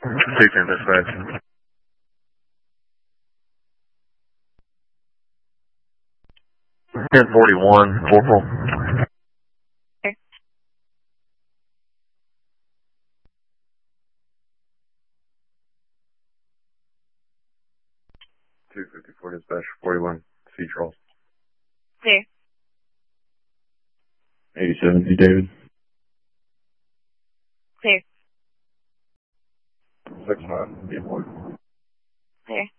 Station dispatch. 1041, Corporal. Okay. 254 dispatch, 41, C. Charles. Clear. 87, C. David. Clear. 65, D. Boyd. Clear.